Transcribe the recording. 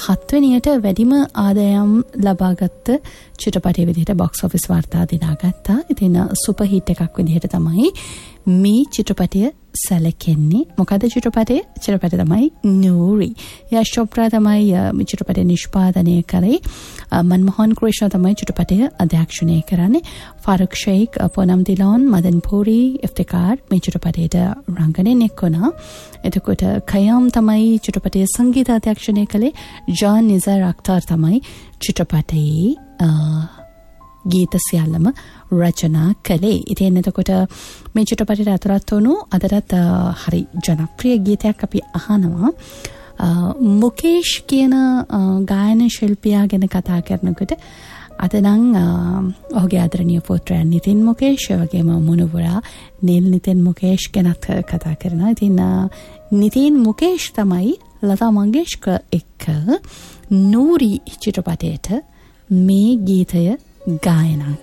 7වෙනියට වැඩිම ආදායම් ලබාගත් චිත්‍රපටයේ විදිහට බොක්ස් ඔෆිස් වාර්තා දිනාගත්තා. ඉතින් සුපර් හිට් එකක් විදිහට තමයි මේ චිත්‍රපටය සැලකෙන්නේ. මොකද චිත්‍රපටය තමයි නූරි. යශ් චොප්රා තමයි මේ චිත්‍රපටය නිෂ්පාදනය කරේ. මන්මෝහන් ක්‍රිෂ්ණ තමයි චිත්‍රපටය අධ්‍යක්ෂණය කරන්නේ. ෆාරුක් ෂේක්, පොනම් දිලෝන්, මදන් පූරි, ඉෆ්තිකාර් මේ චිත්‍රපටයට රංගනයෙන් එක්වුණා. එතකොට කයාම් තමයි චිත්‍රපටයේ සංගීත අධ්‍යක්ෂණය කළේ. ජාන් නිසාර් අක්තාර් තමයි චිත්‍රපටයේ ගීත සියල්ලම රචනා කළේ. ඉතින් එතකොට මේ චිත්‍රපටයට ඇතුළත් වුණු අදටත් හරි ජනප්‍රිය ගීතයක් අපි අහනවා. මුකේෂ් කියන ගායන ශිල්පියා ගැන කතා කරනකොට අද නම් ඔහුගේ ආදරණීය පුත්‍රයා නිතින් මුකේෂ් වගේම මුණුබුරා නිල් නිතින් මුකේෂ් ගැනත් කතා කරනවා. ඉතින් නිතින් මුකේෂ් තමයි ලතා මංගেশකර් එක්ක නූරි චිත්‍රපටයට මේ ගීතය ගායනා